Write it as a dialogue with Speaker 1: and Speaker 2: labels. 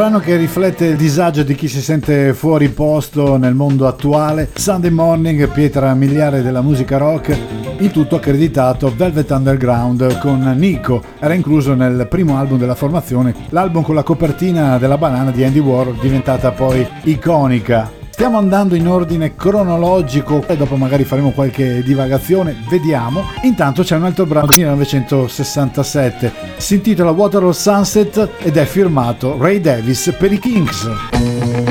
Speaker 1: brano che riflette il disagio di chi si sente fuori posto nel mondo attuale. Sunday Morning, pietra miliare della musica rock, il tutto accreditato Velvet Underground con Nico. Era incluso nel primo album della formazione, l'album con la copertina della banana di Andy Warhol, diventata poi iconica. Stiamo andando in ordine cronologico e dopo magari faremo qualche divagazione, vediamo. Intanto c'è un altro brano del 1967, si intitola Waterloo Sunset ed è firmato Ray Davies per i Kinks.